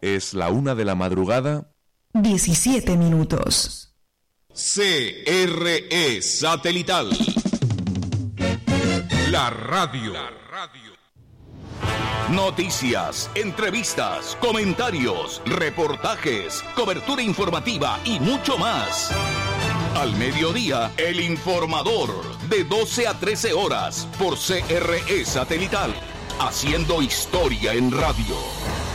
Es la 1 de la madrugada. 17 minutos. CRE Satelital. La radio. Noticias, entrevistas, comentarios, reportajes, cobertura informativa y mucho más. Al mediodía, El Informador, de 12 a 13 horas, por CRE Satelital, haciendo historia en radio.